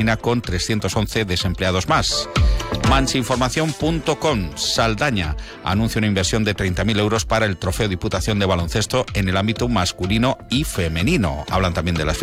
termina con 311 desempleados más. Mansinformación.com. Saldaña anuncia una inversión de 30.000 euros para el Trofeo Diputación de Baloncesto en el ámbito masculino y femenino. Hablan también de las